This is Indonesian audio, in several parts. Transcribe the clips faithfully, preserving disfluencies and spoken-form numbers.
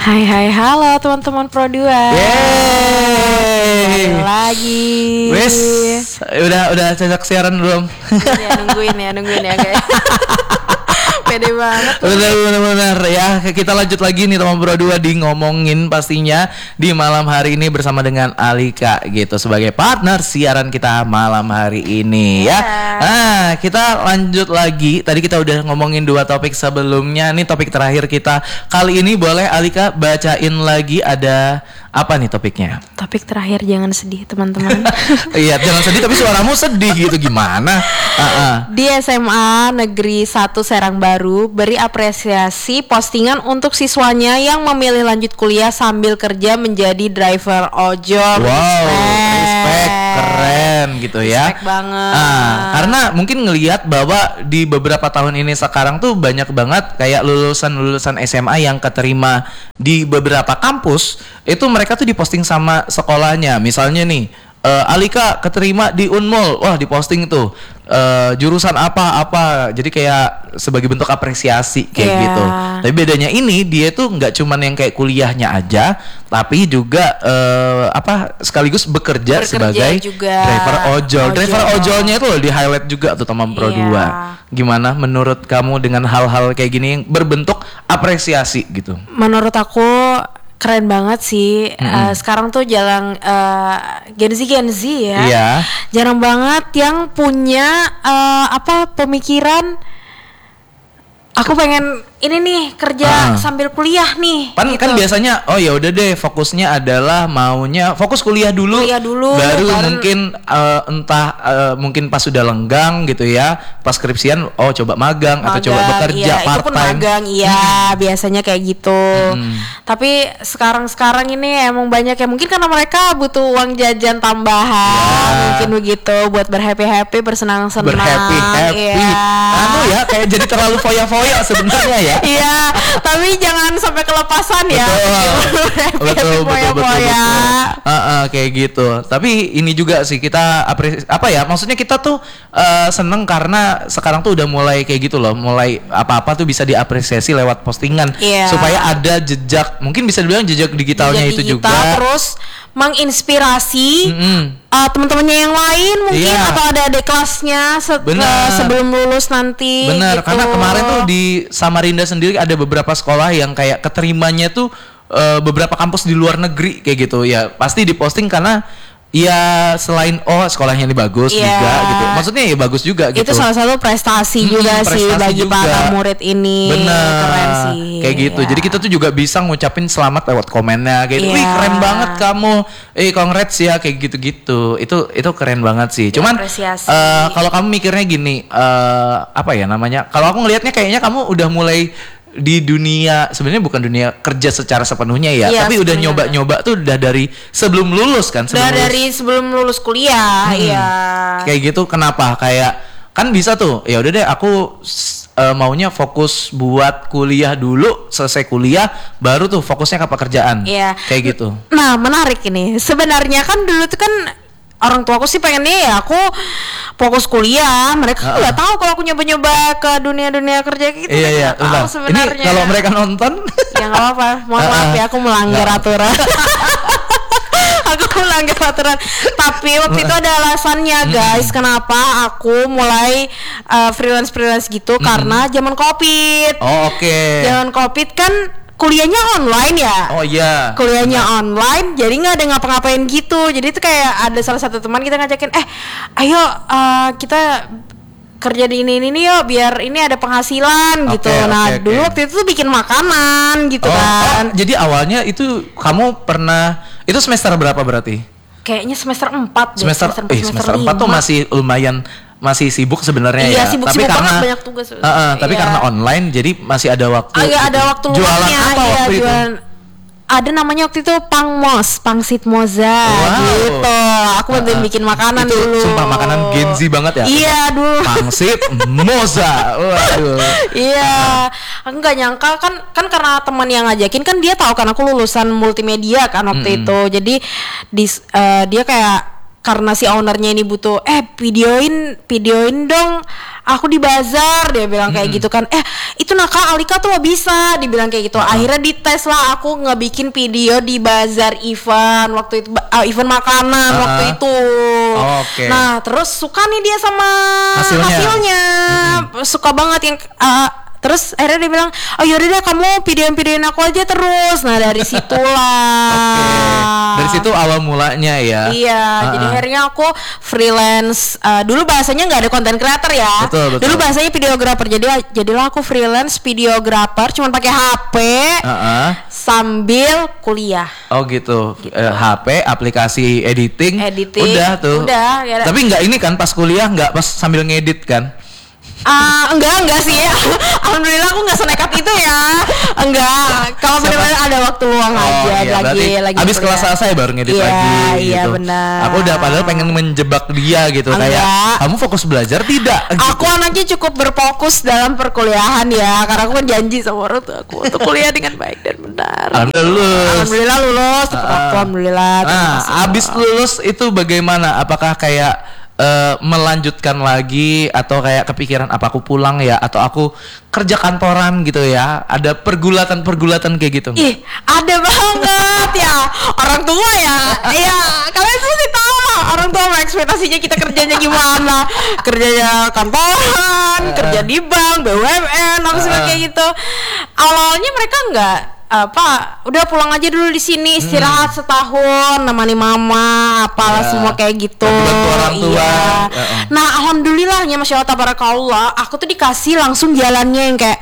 Hai hai halo teman-teman Pro dua. Yeay. Kembali lagi. Wes, udah udah cocok siaran belum? Ya nungguin ya, nungguin ya guys. Pede banget. Benar-benar ya. Kita lanjut lagi nih teman Pro dua di ngomongin pastinya di malam hari ini bersama dengan Alika gitu sebagai partner siaran kita malam hari ini yeah. ya. Nah, kita lanjut lagi. Tadi kita udah ngomongin dua topik sebelumnya. Nih topik terakhir kita kali ini, boleh Alika bacain lagi ada apa nih topiknya? Topik terakhir, jangan sedih teman-teman. Iya, jangan sedih tapi suaramu sedih gitu, gimana? Uh-uh. Di S M A Negeri satu Serang Baru beri apresiasi postingan untuk siswanya yang memilih lanjut kuliah sambil kerja menjadi driver ojol. Wow, respect, respect. Keren gitu ya. Respect banget. Nah, karena mungkin ngelihat bahwa di beberapa tahun ini sekarang tuh banyak banget kayak lulusan-lulusan S M A yang keterima di beberapa kampus, itu mereka tuh diposting sama sekolahnya. Misalnya nih, uh, Alika keterima di Unmul, wah diposting tuh uh, jurusan apa-apa. Jadi kayak sebagai bentuk apresiasi kayak yeah. gitu. Tapi bedanya ini dia tuh nggak cuman yang kayak kuliahnya aja, tapi juga uh, apa sekaligus bekerja, bekerja sebagai juga. driver ojol. ojol. Driver ojolnya itu loh di highlight juga tuh teman Pro dua. Yeah. Gimana menurut kamu dengan hal-hal kayak gini yang berbentuk apresiasi gitu? Menurut aku keren banget sih. Mm-hmm. uh, Sekarang tuh jarang uh, Gen Z Gen Z ya yeah. jarang banget yang punya uh, apa pemikiran aku pengen ini nih kerja uh. sambil kuliah nih. Kan gitu. Kan biasanya oh ya udah deh fokusnya adalah maunya fokus kuliah dulu, kuliah dulu baru baru mungkin uh, entah uh, mungkin pas sudah lenggang gitu ya, pas skripsian oh coba magang, magang atau coba bekerja iya, part time. Itu pun magang iya hmm. biasanya kayak gitu. Hmm. Tapi sekarang-sekarang ini emang banyak ya, mungkin karena mereka butuh uang jajan tambahan ya. Mungkin begitu buat berhappy-happy, bersenang-senang. Berhappy-happy. Ya. Anu ya kayak jadi terlalu foya-foya sebenarnya ya. Iya, tapi jangan sampai kelepasan ya. Betul, betul, betul, betul, betul. Uh, uh, kayak gitu. Tapi ini juga sih kita apresi- apa ya? Maksudnya kita tuh uh, seneng karena sekarang tuh udah mulai kayak gitu loh. Mulai apa-apa tuh bisa diapresiasi lewat postingan. Yeah. Supaya ada jejak, mungkin bisa dibilang jejak digitalnya jejak itu digital, juga. Terus menginspirasi. Mm-hmm. Uh, teman-temannya yang lain mungkin yeah. atau ada adik kelasnya se- uh, sebelum lulus nanti. Benar, gitu. Karena kemarin tuh di Samarinda sendiri ada beberapa sekolah yang kayak keterimanya tuh uh, beberapa kampus di luar negeri kayak gitu ya. Pasti diposting karena ya selain oh sekolahnya ini bagus yeah. juga gitu. Maksudnya ya bagus juga gitu. Itu salah satu prestasi hmm, juga prestasi sih bagi juga. Para murid ini. Bener. Keren sih. Kayak gitu. Yeah. Jadi kita tuh juga bisa ngucapin selamat lewat komennya kayak yeah. wih keren banget kamu. Eh congrats ya kayak gitu-gitu. Itu itu keren banget sih. Cuman uh, kalau kamu mikirnya gini uh, apa ya namanya? Kalau aku ngelihatnya kayaknya kamu udah mulai di dunia sebenarnya bukan dunia kerja secara sepenuhnya ya, ya tapi udah nyoba-nyoba tuh udah dari sebelum lulus kan, sebelum udah lulus. Dari sebelum lulus kuliah, hmm, ya. Kayak gitu kenapa? Kayak kan bisa tuh, ya udah deh aku uh, maunya fokus buat kuliah dulu, selesai kuliah baru tuh fokusnya ke pekerjaan. Iya. Kayak gitu. Nah, menarik ini. Sebenarnya kan dulu tuh kan orang tua aku sih pengennya ya aku fokus kuliah. Mereka nggak uh. tahu kalau aku nyoba-nyoba ke dunia-dunia kerja gitu. Iya iya. Tahu sebenarnya. Ini kalau mereka nonton, ya nggak apa-apa. Mohon uh, maaf ya aku melanggar uh. aturan. Aku melanggar aturan. Tapi waktu itu ada alasannya guys. Mm-hmm. Kenapa aku mulai uh, freelance freelance gitu? Mm-hmm. Karena zaman COVID. Oh, oke. Okay. Zaman COVID kan kuliahnya online ya. Oh iya. Kuliahnya benar. Online, jadi nggak ada ngapa-ngapain gitu. Jadi itu kayak ada salah satu teman kita ngajakin, eh, ayo uh, kita kerja di ini ini yuk, biar ini ada penghasilan okay, gitu. Nah okay, dulu okay. waktu itu tuh bikin makanan gitu oh, kan. Oh, jadi awalnya itu kamu pernah itu semester berapa berarti? Kayaknya semester empat deh. Semester semester, eh, semester empat tuh masih lumayan. Masih sibuk sebenarnya iya, ya. Sibuk, tapi sibuk karena banyak tugas. Uh, uh, tapi iya. karena online jadi masih ada waktu. Oh, iya, ada waktu jualan luangnya. apa iya, waktu jualan, itu? Ada namanya waktu itu Pangmos, Pangsit Moza wow. gitu. Aku bantuin uh, uh, bikin makanan itu dulu. Sumpah makanan Gen Z banget ya. Iya dulu. Pangsit Moza. Waduh. Iya. Aku nggak nyangka kan kan karena teman yang ngajakin kan dia tahu kan aku lulusan multimedia kan waktu mm-hmm. itu. Jadi di, uh, dia kayak karena si ownernya ini butuh eh videoin videoin dong aku di bazar, dia bilang kayak hmm. gitu kan. Eh itu nakal Alika tuh gak bisa, dibilang kayak gitu. Akhirnya dites lah, aku ngebikin video di bazar event waktu itu, uh, event makanan uh-huh. waktu itu. Oh, okay. Nah terus suka nih dia sama hasilnya, hasilnya. Hmm. Suka banget yang uh, terus akhirnya dia bilang, oh yaudah deh kamu videoin-videoin aku aja terus. Nah dari situlah. Okay. Dari situ awal mulanya ya. Iya, uh-uh. jadi akhirnya aku freelance. Uh, dulu bahasanya nggak ada content creator ya. Betul, betul. Dulu bahasanya videographer. Jadi jadilah aku freelance videographer, cuman pakai H P uh-uh. sambil kuliah. Oh gitu. gitu. Uh, H P, aplikasi editing. Editing. Udah tuh. Udah. Ya. Tapi nggak ini kan pas kuliah nggak pas sambil ngedit kan? Uh, enggak enggak sih alhamdulillah aku nggak senekat itu ya, enggak, kalau benar-benar ada waktu luang oh, aja iya, lagi lagi abis kelas selesai baru ngedit iya, lagi iya, gitu. Benar. Aku udah padahal pengen menjebak dia gitu. Enggak. Kayak kamu fokus belajar tidak gitu. Aku anaknya cukup berfokus dalam perkuliahan ya, karena aku kan janji sama orang tua aku untuk kuliah dengan baik dan benar. Alhamdulillah lulus alhamdulillah lulus uh, aku alhamdulillah. Nah abis lulus itu bagaimana, apakah kayak Uh, melanjutkan lagi atau kayak kepikiran apa aku pulang ya atau aku kerja kantoran gitu ya, ada pergulatan-pergulatan kayak gitu nggak? Ih ada banget ya orang tua ya, ya kalian tuh sih tahu lah orang tua ekspektasinya kita kerjanya gimana, kerjanya kantoran, uh, kerja di bank, B U M N, apa sih uh, kayak gitu. Awalnya mereka nggak apa udah pulang aja dulu di sini istirahat hmm. setahun nemani mama apalah ya. Semua kayak gitu. Orang tua. Iya. Ya. Nah alhamdulillahnya masya Allah tabarakallah aku tuh dikasih langsung jalannya yang kayak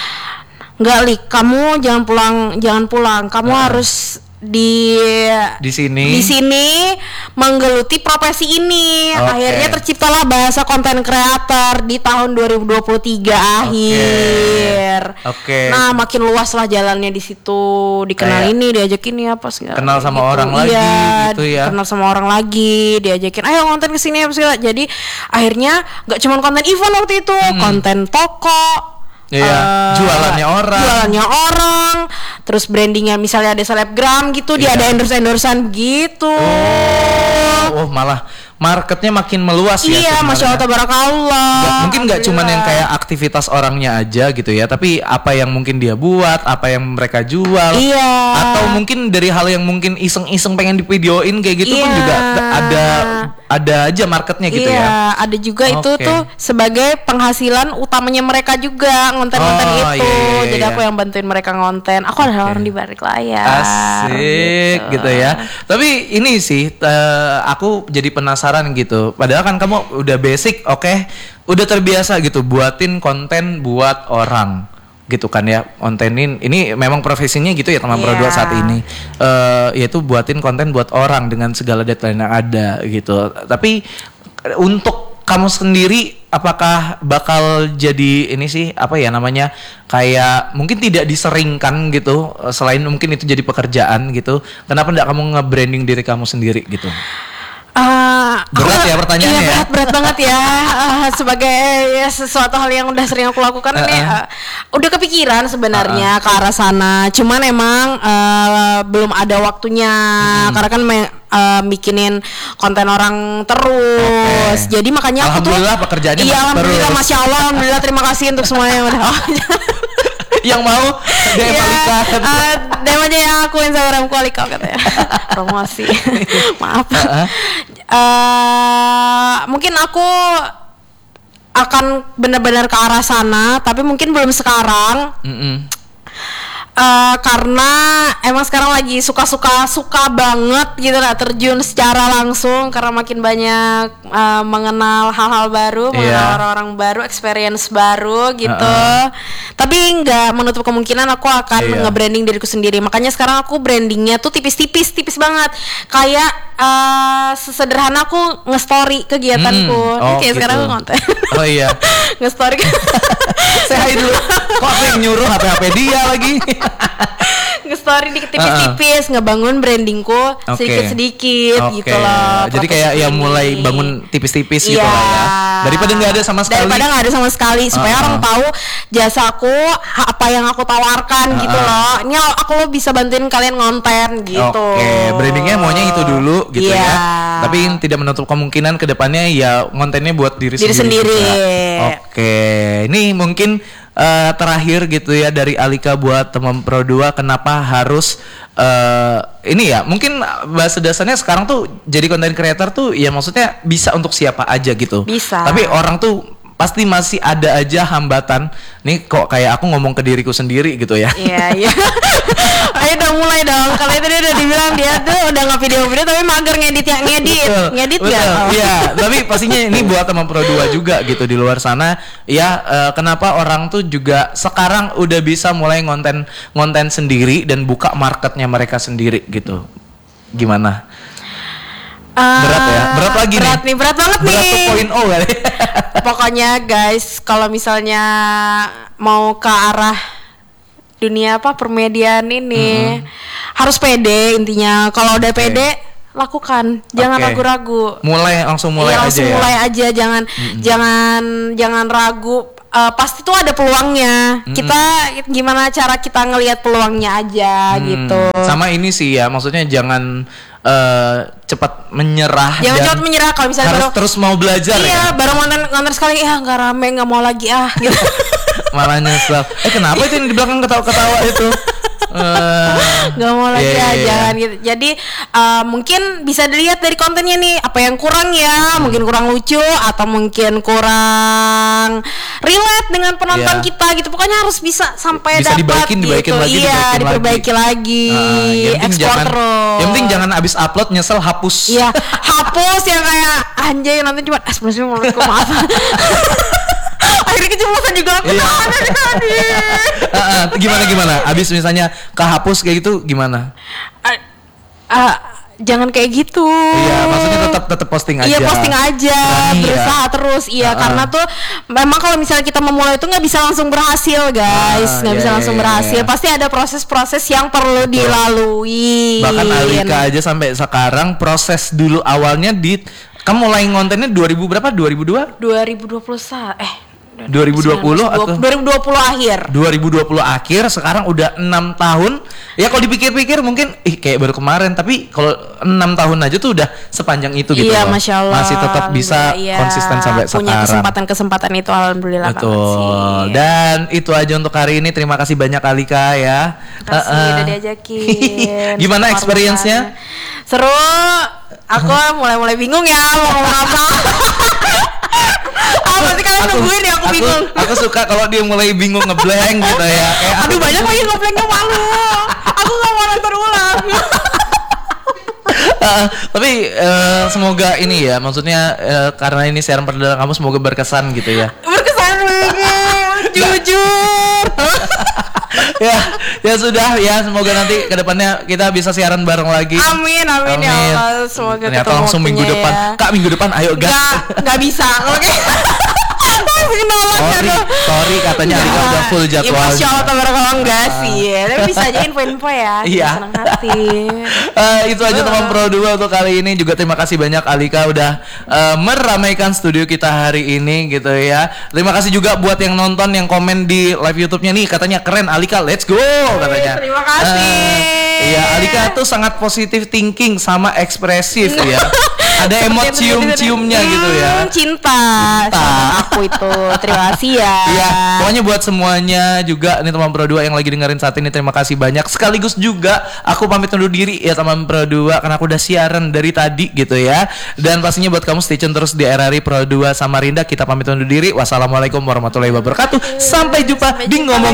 nggak Lik kamu jangan pulang jangan pulang kamu ya. Harus di di sini di sini menggeluti profesi ini. Okay. Akhirnya terciptalah bahasa konten kreator di tahun dua ribu dua puluh tiga akhir. Oke. Okay. Nah, makin luas lah jalannya di situ. Dikenal Kayak ini, diajakin ini apa segala. Kenal sama gitu. orang lagi iya, gitu ya. Kenal sama orang lagi, diajakin ayo konten kesini apa segala. Jadi akhirnya nggak cuma konten event waktu itu, hmm. konten toko. Iya, uh, jualannya orang. Jualannya orang. Terus brandingnya misalnya ada selebgram gitu, yeah. dia ada endorse-endorsean gitu. Oh, oh malah marketnya makin meluas ya. Iya, masya Allah tabarakallah. Gak, mungkin nggak cuman yang kayak aktivitas orangnya aja gitu ya, tapi apa yang mungkin dia buat, apa yang mereka jual. Iya. Atau mungkin dari hal yang mungkin iseng-iseng pengen divideoin kayak gitu iya. pun juga ada ada aja marketnya gitu iya, ya. Iya, ada juga okay. itu tuh sebagai penghasilan utamanya mereka juga ngonten-ngonten oh, itu. Iya, iya, Jadi iya. aku yang bantuin mereka ngonten. Aku adalah okay. orang di balik layar. Asik gitu, gitu ya. Tapi ini sih uh, aku jadi penasaran gitu. Padahal kan kamu udah basic, oke, okay, udah terbiasa gitu buatin konten buat orang gitu kan ya, kontenin ini memang profesinya gitu ya teman yeah. berdua saat ini, uh, yaitu buatin konten buat orang dengan segala deadline yang ada gitu. Tapi untuk kamu sendiri apakah bakal jadi ini sih apa ya namanya kayak mungkin tidak diseringkan gitu selain mungkin itu jadi pekerjaan gitu, kenapa enggak kamu nge-branding diri kamu sendiri gitu? Uh, berat aku, ya pertanyaannya iya, ya? berat berat banget ya uh, sebagai ya, sesuatu hal yang udah sering aku lakukan uh-uh. ini uh, udah kepikiran sebenarnya uh-uh. ke arah sana, cuman emang uh, belum ada waktunya hmm. karena kan me- uh, bikinin konten orang terus, okay. jadi makanya aku tuh alhamdulillah pekerjaannya iya alhamdulillah terus. Masya Allah alhamdulillah terima kasih untuk semuanya yang udah yang mau D M yeah, Alika uh, D M aja ya aku Instagramku Alika katanya promosi maaf uh-uh. uh, mungkin aku akan benar-benar ke arah sana tapi mungkin belum sekarang. Mm-mm. Uh, karena emang sekarang lagi suka-suka suka banget gitu lah terjun secara langsung karena makin banyak uh, mengenal hal-hal baru, yeah. mengenal orang-orang baru, experience baru gitu. Uh-uh. Tapi nggak menutup kemungkinan aku akan yeah. nge-branding diriku sendiri. Makanya sekarang aku brandingnya tuh tipis-tipis, tipis banget. Kayak uh, sesederhana aku nge-story kegiatanku. Hmm, oh, kayak gitu. Sekarang aku konten. Oh iya. Nge-story. Saya dulu. Kok aku yang nyuruh H P-H P dia lagi? nge-story dikit tipis-tipis, uh-uh. ngebangun brandingku okay. sedikit-sedikit okay. gitu loh. Jadi kayak ya mulai bangun tipis-tipis yeah. gitu lah ya. Daripada nggak ada sama sekali. Daripada nggak ada sama sekali, supaya uh-uh. orang tahu jasaku, apa yang aku tawarkan uh-uh. gitu loh. Ini aku lo bisa bantuin kalian ngonten gitu. Oke, okay. brandingnya maunya itu dulu gitu yeah. ya. Tapi tidak menutup kemungkinan kedepannya ya kontennya buat diri, diri sendiri. sendiri. Oke, okay. Ini mungkin Uh, terakhir gitu ya dari Alika buat teman Pro dua, kenapa harus uh, ini ya, mungkin bahasa dasarnya sekarang tuh jadi content creator tuh ya maksudnya bisa untuk siapa aja gitu. Bisa. Tapi orang tuh pasti masih ada aja hambatan. Nih kok kayak aku ngomong ke diriku sendiri gitu ya. Iya, iya. Ayo udah mulai dong. Kalau itu dia udah dibilang dia tuh udah nggak video-video tapi mager ngedit ya ngedit. Betul, ngedit betul. ya. Oh. Iya, tapi pastinya ini buat teman Pro dua juga gitu di luar sana. Ya, uh, kenapa orang tuh juga sekarang udah bisa mulai ngonten ngonten sendiri dan buka marketnya mereka sendiri gitu. Gimana? Uh, berat ya, berat lagi berat nih. nih, berat banget berat nih. Berat dua titik nol kali. Pokoknya guys, kalau misalnya mau ke arah dunia apa permediaan ini mm-hmm. harus pede intinya. Kalau udah okay. pede, lakukan, jangan okay. ragu-ragu. Mulai langsung mulai ya, aja langsung ya. mulai aja, jangan mm-hmm. jangan jangan ragu. Uh, pasti tuh ada peluangnya. Mm-hmm. Kita gimana cara kita ngelihat peluangnya aja hmm. gitu. Sama ini sih ya, maksudnya jangan Uh, cepat menyerah. Jangan cepat menyerah kalau misalnya harus baru, terus mau belajar iya, ya. Iya, baru ngonten ngonten sekali ya nggak rame, nggak mau lagi ah gitu. Malah nyesel. Eh kenapa itu yang di belakang ketawa-ketawa itu? Uh, Gak mau lagi yeah, ya, yeah. jangan gitu. Jadi uh, mungkin bisa dilihat dari kontennya nih, apa yang kurang ya, hmm. mungkin kurang lucu atau mungkin kurang relate dengan penonton yeah. kita gitu. Pokoknya harus bisa sampai dapat gitu. Dibaikin, dibaikin lagi, iya, dibaikin diperbaiki lagi. lagi. Uh, Ekspor terus. Yang penting jangan abis upload nyesel hapus. Iya, hapus yang kayak anjay nonton cuma ekspresi mulutku maaf. Akhirnya kecemasan juga aku iya. tadi. uh, uh, gimana gimana? Abis misalnya kehapus kayak gitu gimana? Uh, uh, jangan kayak gitu. Iya, maksudnya tetap tetap posting aja. Iya, posting aja, Berani berusaha ya? terus. Iya, uh-uh. karena tuh memang kalau misalnya kita memulai itu nggak bisa langsung berhasil, guys. Nggak uh, bisa yeah, langsung yeah, berhasil. Yeah. Pasti ada proses-proses yang perlu Betul. dilalui. Bahkan Alika aja sampai sekarang proses dulu awalnya di kamu mulai ngontennya dua ribu berapa? dua ribu dua? dua ribu dua puluh sa eh dua ribu dua puluh atau dua ribu dua puluh akhir. dua ribu dua puluh akhir, sekarang udah enam tahun. Ya kalau dipikir-pikir mungkin ih kayak baru kemarin, tapi kalau enam tahun aja tuh udah sepanjang itu gitu. Iya, loh. Masya Allah. Masih tetap bisa iya, konsisten sampai punya sekarang. Punya kesempatan-kesempatan itu alhamdulillah Betul. banget sih. Dan itu aja untuk hari ini. Terima kasih banyak Alika ya. Terima kasih uh-uh. udah diajakin. Gimana experience-nya? Seru. Aku mulai-mulai bingung ya mau ngomong apa. Ah, pasti kalian aku, nungguin ya aku, aku bingung. Aku suka kalau dia mulai bingung ngeblank gitu ya. Kayak aduh banyak lagi ngeblanknya, malu. Aku gak mau nonton ulang. uh, tapi uh, semoga ini ya, maksudnya uh, karena ini siaran perdana kamu, semoga berkesan gitu ya. Berkesan banget, jujur. ya, ya sudah ya, semoga nanti kedepannya kita bisa siaran bareng lagi. Amin, amin, amin. Ya Allah, semoga ternyata langsung minggu ya. depan. Kak, minggu depan ayo gas. Gak, gak bisa. Oke. Sorry, sorry katanya Alika nah, udah full jadwal. Ya Masya Allah, tabarakallah enggak sih ya. Tapi bisa aja info-info ya. Iya. Senang hati. uh, Itu aja teman Pro dua untuk kali ini. Juga terima kasih banyak Alika udah uh, meramaikan studio kita hari ini gitu ya. Terima kasih juga buat yang nonton, yang komen di live YouTube-nya nih, katanya keren Alika, let's go katanya. Terima kasih. uh, Iya, Alika tuh sangat positive thinking sama ekspresif ya. Ada emot cium-ciumnya hmm, gitu ya. Cinta, cinta sama aku itu. Terima kasih ya. Iya, pokoknya buat semuanya juga nih teman Pro dua yang lagi dengerin saat ini, terima kasih banyak. Sekaligus juga aku pamit undur diri ya teman Pro dua, karena aku udah siaran dari tadi gitu ya. Dan pastinya buat kamu stay tune terus di R R I Pro dua Samarinda. Kita pamit undur diri. Wassalamualaikum warahmatullahi wabarakatuh. Sampai jumpa Sampai di ngomong